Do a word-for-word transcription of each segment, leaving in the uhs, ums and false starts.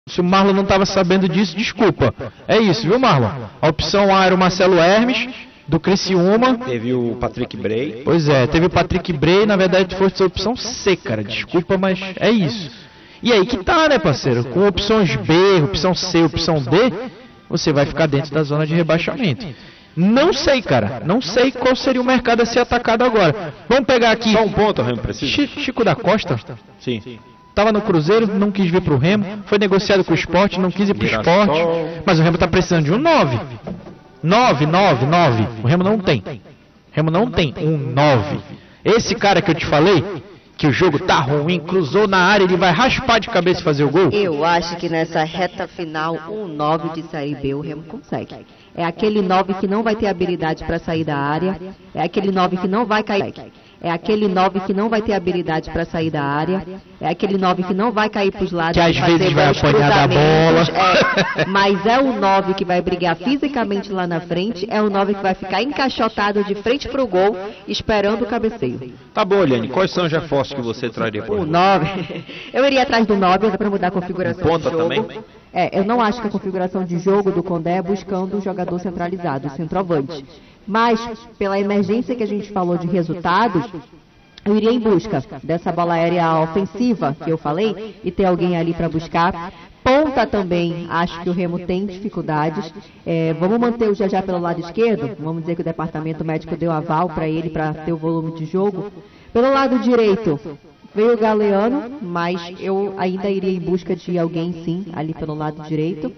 Se o Marlon não estava sabendo disso, desculpa. É isso, viu, Marlon? A opção A era o Marcelo Hermes, do Criciúma. Teve o Patrick Bray. Pois é, teve o Patrick Bray, na verdade foi a opção C, cara. Desculpa, mas é isso. E aí que tá, né, parceiro? Com opções B, opção C, opção D, você vai ficar dentro da zona de rebaixamento. Não sei, cara. Não sei qual seria o mercado a ser atacado agora. Vamos pegar aqui... Só um ponto, Remo, preciso. Chico da Costa. Sim. Estava no Cruzeiro, não quis vir pro Remo. Foi negociado com o Sport, não quis ir pro Sport. Mas o Remo tá precisando de um nove. nove, nove, nove. O Remo não tem. O Remo não tem um nove. Esse cara que eu te falei, que o jogo tá ruim, cruzou na área, ele vai raspar de cabeça e fazer o gol? Eu acho que nessa reta final, um nove de Série B o Remo consegue. É aquele nove que não vai ter habilidade para sair da área. É aquele nove que não vai cair. É aquele nove que não vai ter habilidade para sair da área. É aquele nove que não vai cair para os lados. Que às vezes vai apanhar da bola. É, mas é o nove que vai brigar fisicamente lá na frente. É o nove que vai ficar encaixotado de frente para o gol, esperando o cabeceio. Tá bom, Eliane. Quais são os reforços que você traria para o nove? Eu iria atrás do nove para mudar a configuração um ponta do jogo. Também? É, eu não acho que a configuração de jogo do Condé é buscando o jogador centralizado, o centroavante. Mas, pela emergência que a gente falou de resultados, eu iria em busca dessa bola aérea ofensiva que eu falei e ter alguém ali para buscar. Ponta também, acho que o Remo tem dificuldades. É, vamos manter o Jajá pelo lado esquerdo? Vamos dizer que o departamento médico deu aval para ele para ter o volume de jogo. Pelo lado direito, veio o Galeano, mas eu ainda iria em busca de alguém, sim, ali pelo lado direito.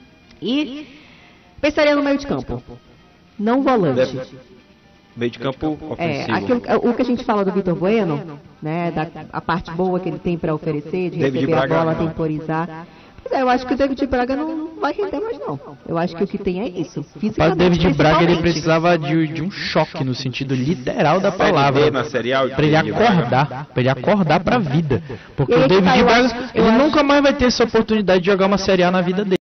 E pensaria no meio de campo. Não volante. Meio de campo ofensivo. É, aquilo, o que a gente fala do Vitor Bueno, né, da a parte boa que ele tem para oferecer, de David receber Braga, a bola, não. temporizar. Pois é, eu acho que o David Braga não vai render mais não. Eu acho que o que tem é isso. Para o David Braga ele precisava de, de um choque no sentido literal da palavra. Para ele acordar, para ele acordar para a vida. Porque o David Braga, ele nunca mais vai ter essa oportunidade de jogar uma Série A na vida dele.